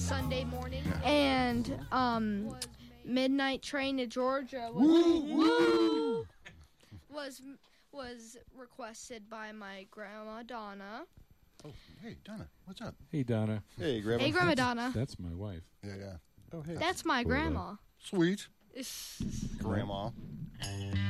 Sunday morning. And Midnight Train to Georgia was requested by my grandma Donna. Oh, hey Donna, what's up? Hey, Donna. Hey, Grandma. Hey, Grandma Donna. That's my wife. Yeah. Oh, hey. That's my grandma. Sweet. Grandma.